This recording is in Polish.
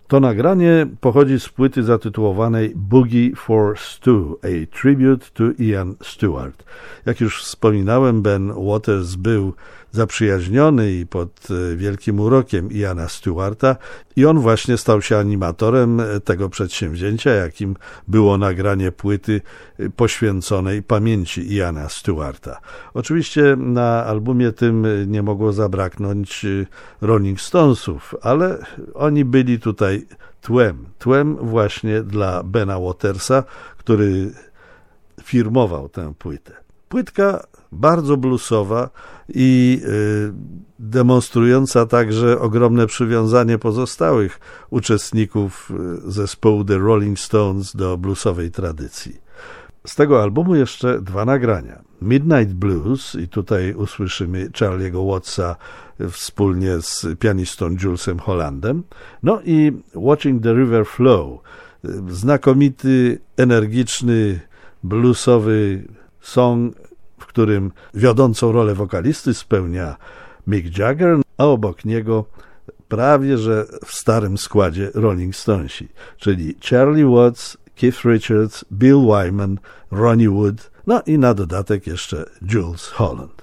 To nagranie pochodzi z płyty zatytułowanej Boogie for Stu, a tribute to Ian Stewart. Jak już wspominałem, Ben Waters był zaprzyjaźniony i pod wielkim urokiem Iana Stewarta i on właśnie stał się animatorem tego przedsięwzięcia, jakim było nagranie płyty poświęconej pamięci Iana Stewarta. Oczywiście na albumie tym nie mogło zabraknąć Rolling Stonesów, ale oni byli tutaj tłem właśnie dla Bena Watersa, który firmował tę płytę. Płytka bardzo bluesowa i demonstrująca także ogromne przywiązanie pozostałych uczestników zespołu The Rolling Stones do bluesowej tradycji. Z tego albumu jeszcze dwa nagrania. Midnight Blues i tutaj usłyszymy Charlie'ego Wattsa wspólnie z pianistą Julesem Hollandem. No i Watching the River Flow, znakomity, energiczny, bluesowy song, w którym wiodącą rolę wokalisty spełnia Mick Jagger, a obok niego prawie że w starym składzie Rolling Stonesi, czyli Charlie Watts, Keith Richards, Bill Wyman, Ronnie Wood, no i na dodatek jeszcze Jules Holland.